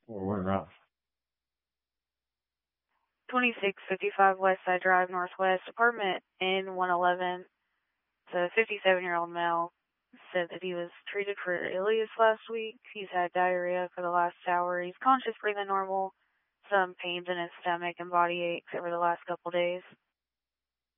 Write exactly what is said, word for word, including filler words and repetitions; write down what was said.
Or what route? twenty-six fifty-five West Side Drive, Northwest, apartment N one eleven. The fifty-seven-year-old male said that he was treated for ileus last week. He's had diarrhea for the last hour. He's conscious, breathing normal, some pains in his stomach and body aches over the last couple days.